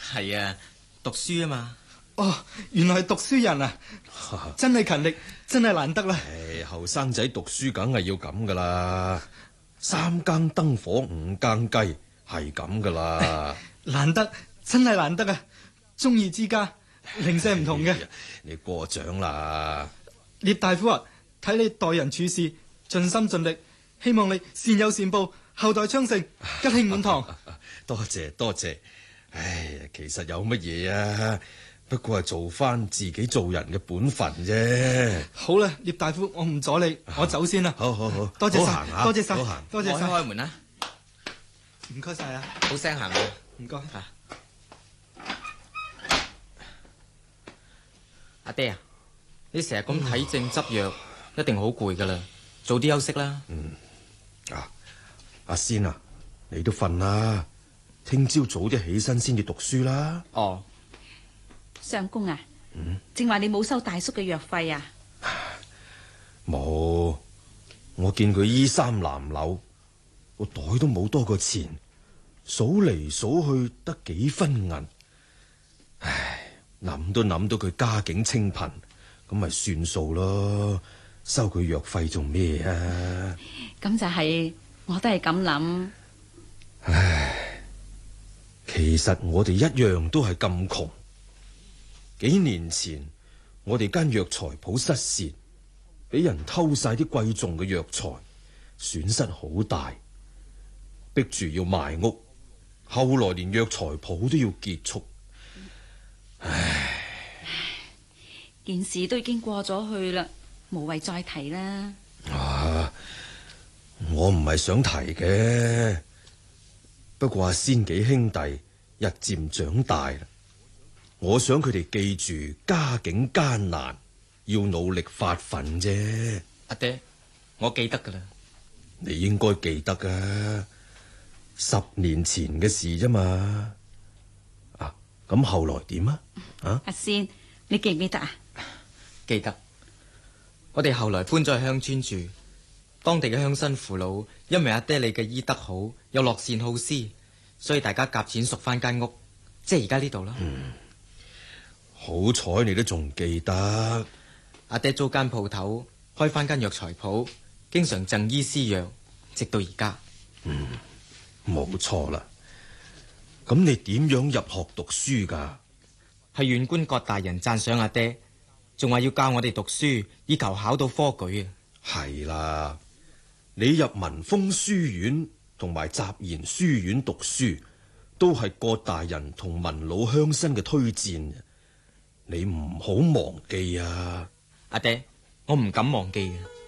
係啊，讀書啊嘛。 哦，原來係讀書人啊，真係勤力，真係難得啦。 後生仔讀書梗係要咁噶啦，三更燈火五更雞，係咁噶啦。 難得，真係難得啊！中意之家，零舍唔同嘅。 你過獎啦， 聶大夫啊，睇你待人處事盡心盡力，希望你善有善報，後代昌盛，吉慶滿堂。 多謝多謝。唉，其實有乜嘢啊？不過係做翻自己做人嘅本分啫。 好啦，聶大夫，我唔阻你，我走先啦。 好， 多謝晒，多謝晒，多謝晒。 開門啦， 唔該晒啊， 好聲行啊， 唔該。 阿爹啊，你成日咁睇症執藥，一定好攰噶啦，早啲休息啦。 阿仙啊，你都瞓啦，聽朝早啲起身先至讀書啦。 哦，相公啊，正話你冇收大叔嘅藥費啊？ 冇，我見佢衣衫襤褸，個袋都冇多個錢，數嚟數去得幾分銀。唉，諗都諗到佢家境清貧，咁咪算數咯，收佢藥費做咩啊？ 咁就係，我都係咁諗。 唉，其實我哋一樣都係咁窮。幾年前我哋間藥材鋪失竊，俾人偷晒啲貴重嘅藥材，損失好大，逼住要賣屋，後來連藥材鋪都要結束。唉， 件事都已經過咗去啦，無謂再提啦。 我唔係想提嘅，不過阿仙幾兄弟日漸長大啦，我想佢哋記住家境艱難，要努力發奮啫。 阿爹，我記得噶啦。 你應該記得啊，10年前嘅事啫嘛。咁後來點啊？ 阿仙，你記唔記得啊？ 記得。我哋後來搬咗去鄉村住，當地嘅鄉親父老因為阿爹你嘅醫德好，又樂善好施，所以大家夾錢贖翻間屋，即係而家呢度啦。 好彩你都仲記得。 阿爹租間鋪頭，開翻間藥材鋪，經常贈醫施藥，直到而家。 冇錯啦。咁你點樣入學讀書噶？ 係縣官郭大人讚賞阿爹，仲話要教我哋讀書，以求考到科舉啊！ 係啦，你入文峰書院同埋集賢書院讀書，都係郭大人同文老鄉紳嘅推薦，你唔好忘記啊！ 阿爹，我唔敢忘記嘅。